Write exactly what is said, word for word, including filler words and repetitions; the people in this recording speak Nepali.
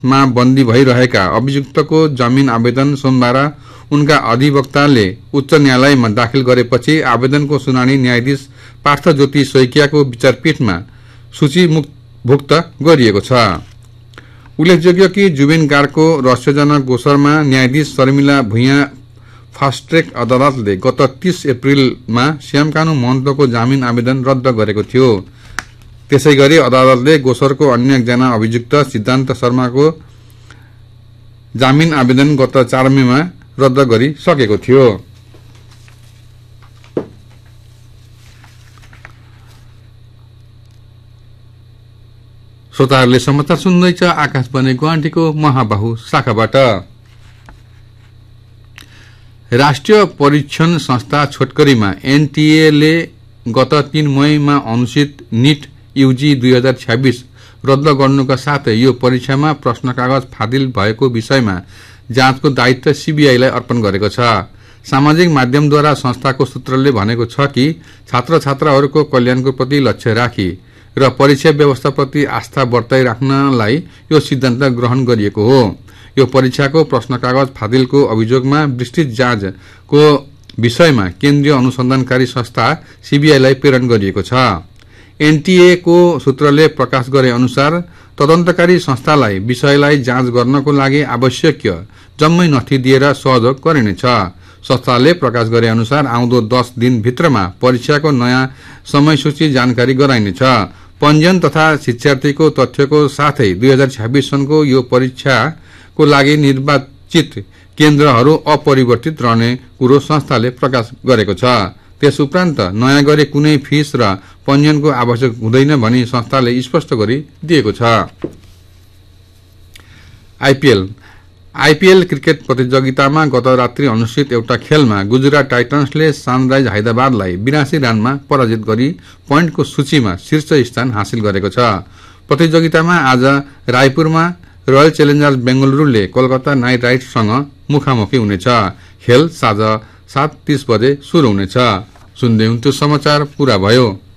मा बन्दी भइरहेका अभियुक्तको जमिन आवेदन सोमबार उनका अधिवक्ताले उच्च न्यायालयमा दाखिल गरेपछि आवेदनको सुनानी न्यायाधीश पार्थ ज्योति सोइकियाको विचारपीठमा सूचीभुक्त गरिएको छ। उल्लेखयोग्य कि जुबिन गार्डको रहस्यजनक गोचरमा न्यायाधीश शर्मिला भुइयाँ फास्ट ट्रैक अदालतले गत तीस अप्रिलमा श्यामकानु महन्तको जामिन आवेदन रद्द गरेको थियो। त्यसैगरी अदालतले गोचरको अन्य एकजना अभियुक्त सिद्धान्त शर्माको जामिन आवेदन गत चार मेमा रद्द गरिसकेको थियो। श्रोताहरूले समाचार सुन्दैछ आकाशवाणी गुवाहाटीको महाबाहु शाखाबाट। राष्ट्रिय परीक्षण संस्था छोटकरीमा एनटीएले गत तीन मईमा अनुष्ठित नीट यूजी दुई हजार छब्बीस रद्द गर्नुका साथै यो परीक्षामा प्रश्न कागज फादिल भएको विषयमा जाँचको दायित्व सीबीआईलाई अर्पण गरेको छ। सामाजिक माध्यमद्वारा संस्थाको सूत्रले भनेको छ कि छात्र छात्राहरूको कल्याणको प्रति लक्ष्य राखी र परीक्षा व्यवस्थाप्रति आस्था बर्ताइराख्नलाई यो सिद्धान्त ग्रहण गरिएको हो। यो परीक्षाको प्रश्न कागज फादिलको अभियोगमा विस्तृत जाँचको विषयमा केन्द्रीय अनुसन्धानकारी संस्था सीबीआईलाई प्रेरण गरिएको छ। एनटीए को सूत्रले प्रकाश गरे अनुसार तदन्तकारी संस्थालाई विषयलाई जाँच गर्नको लागि आवश्यक जम्मै नथी दिएर सहयोग गरिनेछ। संस्थाले प्रकाश गरे अनुसार आउँदो दस दिन भित्रमा परीक्षाको नयाँ समयसूची जानकारी गराइनेछ। पंजीयन तथा शिक्षार्थीको तथ्यको साथै दुई हजार छब्बीस सनको यो परीक्षाको लागि निर्वाचित केन्द्रहरू अपरिवर्तित रहने कुरो संस्थाले प्रकाश गरेको छ। त्यसुपरान्त नयाँ गरी कुनै फीस र पंजीयनको आवश्यक हुँदैन भनी संस्थाले स्पष्ट गरिदिएको छ। आईपीएल आईपीएल क्रिकेट प्रतियोगितामा गत रात्रि अनुष्ठित एउटा खेलमा गुजरात टाइटन्सले सनराइज हैदराबादलाई बिरासी रनमा पराजित गरी पोइन्टको सूचीमा शीर्ष स्थान हासिल गरेको छ। प्रतियोगितामा आज रायपुरमा रोयल च्यालेन्जर्स बेंगलुरूले कोलकाता नाइट राइडर्ससँग मुखामुखी हुनेछ। खेल साँझ सात तीस बजे शुरू हुनेछ। सुन्दै हुन्थ्यो समाचार पूरा भयो।